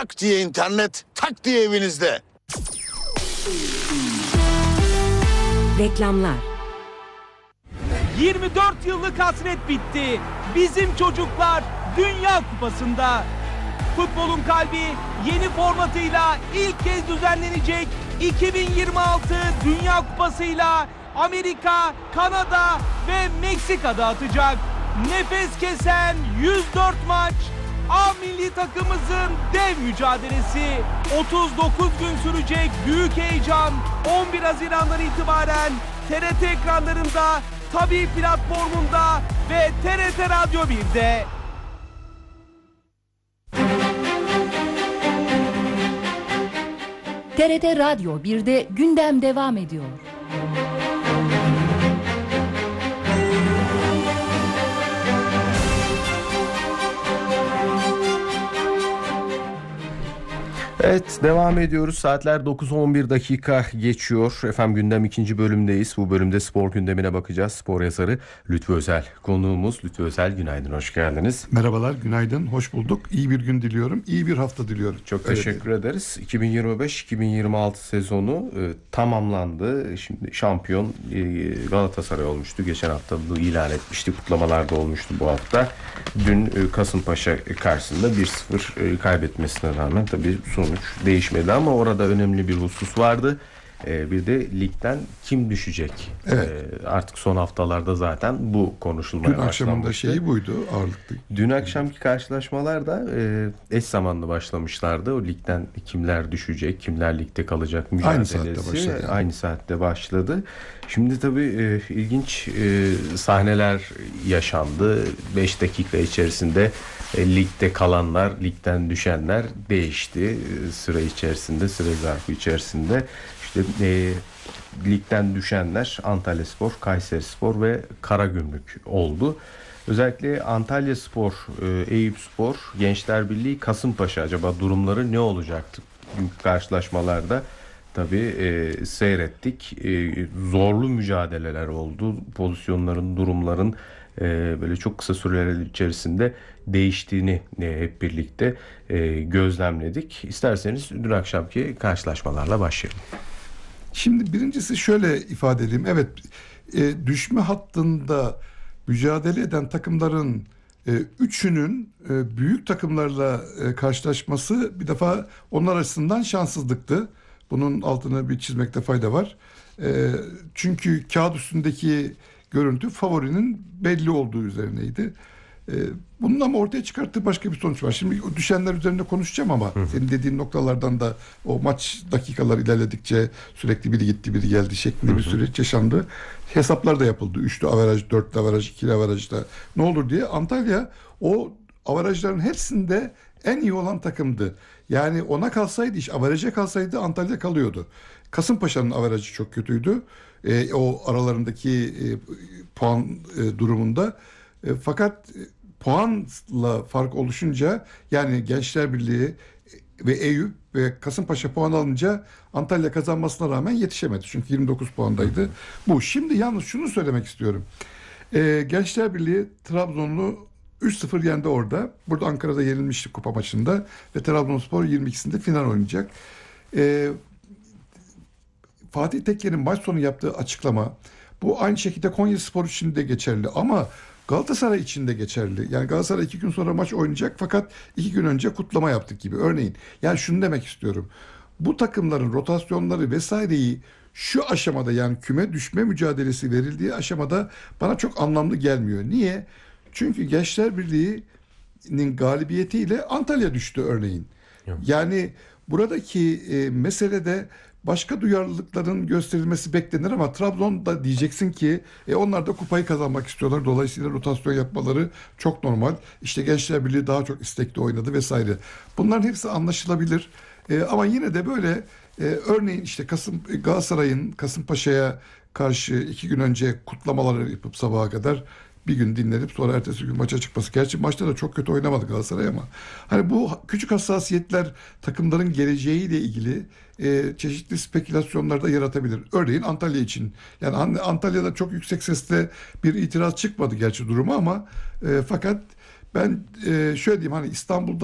şak diye internet, tak diye evinizde. Reklamlar. 24 yıllık hasret bitti. Bizim çocuklar Dünya Kupası'nda. Futbolun kalbi yeni formatıyla ilk kez düzenlenecek 2026 Dünya Kupası'yla Amerika, Kanada ve Meksika'da atacak. Nefes kesen 104 maç, A milli takımımızın dev mücadelesi. 39 gün sürecek büyük heyecan 11 Haziran'dan itibaren TRT ekranlarında, Tabii platformunda ve TRT Radyo 1'de. TRT Radyo 1'de gündem devam ediyor. Evet, devam ediyoruz. Saatler 9:11 dakika geçiyor. Efendim gündem 2. bölümdeyiz. Bu bölümde spor gündemine bakacağız. Spor yazarı Lütfü Özel konuğumuz. Lütfü Özel, günaydın, hoş geldiniz. Merhabalar, günaydın, hoş bulduk. İyi bir gün diliyorum, iyi bir hafta diliyorum. Çok teşekkür ederiz. 2025-2026 sezonu tamamlandı. Şimdi şampiyon Galatasaray olmuştu. Geçen hafta bunu ilan etmişti. Kutlamalar da olmuştu bu hafta. Dün Kasımpaşa karşısında 1-0 kaybetmesine rağmen tabii sonuç değişmedi ama orada önemli bir husus vardı. Bir de ligden kim düşecek? Evet. Artık son haftalarda zaten bu konuşulmaya Dün başlanmıştı. akşamında şeyi buydu, ağırlıklı. Dün akşamki karşılaşmalar da eş zamanlı başlamışlardı. O ligden kimler düşecek, kimler ligde kalacak mücadelesi. Aynı saatte başladı. Yani. Aynı saatte başladı. Şimdi tabii ilginç sahneler yaşandı. 5 dakika içerisinde ligde kalanlar, ligden düşenler değişti. Süre içerisinde, süre zarfı içerisinde. İşte ligden düşenler Antalyaspor, Kayserispor ve Karagümrük oldu. Özellikle Antalyaspor, Eyüpspor, Gençler Birliği, Kasımpaşa, acaba durumları ne olacaktı? Dünkü karşılaşmalarda tabii seyrettik. Zorlu mücadeleler oldu. Pozisyonların, durumların böyle çok kısa süreler içerisinde değiştiğini hep birlikte gözlemledik. İsterseniz dün akşamki karşılaşmalarla başlayalım. Şimdi birincisi şöyle ifade edeyim. Evet, düşme hattında mücadele eden takımların üçünün büyük takımlarla karşılaşması bir defa onlar açısından şanssızlıktı. Bunun altını bir çizmekte fayda var. Çünkü kağıt üstündeki görüntü favorinin belli olduğu üzerineydi. Bunun ama ortaya çıkarttığı başka bir sonuç var. Şimdi o düşenler üzerinde konuşacağım ama senin dediğin noktalardan da o maç dakikalar ilerledikçe sürekli biri gitti biri geldi şeklinde bir süreç yaşandı. Hesaplar da yapıldı. 3'lü averaj, 4'lü averaj, 2'li averajda ne olur diye. Antalya o averajların hepsinde en iyi olan takımdı. Yani ona kalsaydı, iş averaja kalsaydı Antalya kalıyordu. Kasımpaşa'nın averajı çok kötüydü. O aralarındaki puan durumunda. Fakat puanla fark oluşunca, yani Gençler Birliği ve Eyüp ve Kasımpaşa puan alınca Antalya kazanmasına rağmen yetişemedi. Çünkü 29 puandaydı. Bu. Şimdi yalnız şunu söylemek istiyorum. Gençler Birliği Trabzonlu 3-0 yendi orada. Burada Ankara'da yenilmişti kupa maçında ve Trabzonspor 22'sinde final oynayacak. Fatih Tekke'nin maç sonu yaptığı açıklama, bu aynı şekilde Konyaspor için de geçerli ama Galatasaray için de geçerli. Yani Galatasaray 2 gün sonra maç oynayacak fakat 2 gün önce kutlama yaptık gibi. Örneğin, yani şunu demek istiyorum. Bu takımların rotasyonları vesaireyi şu aşamada, yani küme düşme mücadelesi verildiği aşamada bana çok anlamlı gelmiyor. Niye? Çünkü Gençler Birliği'nin galibiyetiyle Antalya düştü örneğin. Yani buradaki meselede başka duyarlılıkların gösterilmesi beklenir ama Trabzon'da diyeceksin ki onlar da kupayı kazanmak istiyorlar. Dolayısıyla rotasyon yapmaları çok normal. İşte Gençler Birliği daha çok istekli oynadı vesaire. Bunların hepsi anlaşılabilir. Ama yine de böyle örneğin işte Galatasaray'ın Kasımpaşa'ya karşı 2 gün önce kutlamaları yapıp sabaha kadar bir gün dinlenip sonra ertesi gün maça çıkması. Gerçi maçta da çok kötü oynamadı Galatasaray ama hani bu küçük hassasiyetler takımların geleceğiyle ilgili çeşitli spekülasyonlar da yaratabilir. Örneğin Antalya için. Yani Antalya'da çok yüksek sesle bir itiraz çıkmadı gerçi duruma ama fakat ben şöyle diyeyim, hani İstanbul'da